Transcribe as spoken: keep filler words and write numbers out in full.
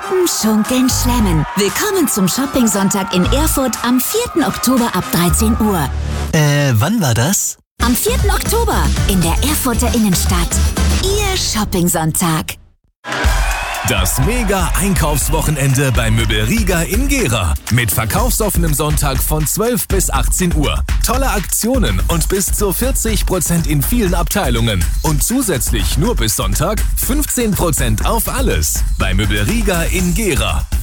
Shoppen, schunkeln, schlemmen. Willkommen zum Shopping-Sonntag in Erfurt am vierten Oktober ab dreizehn Uhr. Äh, wann war das? Am vierten Oktober in der Erfurter Innenstadt. Ihr Shopping-Sonntag. Das Mega-Einkaufswochenende bei Möbel Rieger in Gera. Mit verkaufsoffenem Sonntag von zwölf bis achtzehn Uhr. Tolle Aktionen und bis zu vierzig Prozent in vielen Abteilungen. Und zusätzlich nur bis Sonntag fünfzehn Prozent auf alles. Bei Möbel Rieger in Gera.